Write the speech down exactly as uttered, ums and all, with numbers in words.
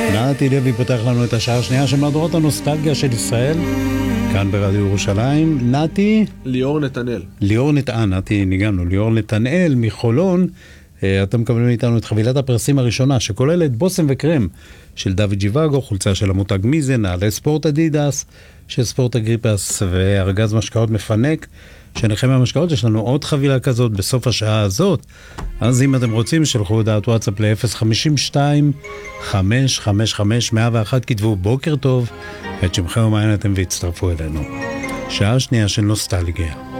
נתי לוי פותח לנו את השעה השנייה של מהדורות הנוסטלגיה של ישראל, כאן ברדיו ירושלים. נתי? ליאור נתנאל. ליאור נתנאל, נתי ניגענו, ליאור נתנאל מחולון. אתם מקבלים איתנו את חבילת הפרסים הראשונה, שכוללת בוסם וקרם של דוד ג'יוואגו, חולצה של המותג מיזן, נעלי ספורט אדידס של ספורט אגריפס, וארגז משקאות מפנק שנחם מהמשקאות. יש לנו עוד חבילה כזאת בסוף השעה הזאת, אז אם אתם רוצים שלחו הודעת וואטסאפ ל-אפס חמש שתיים חמש חמש חמש מאה ואחת, כתבו בוקר טוב את שמכם ומעייניתם והצטרפו אלינו. שעה שנייה של נוסטלגיה.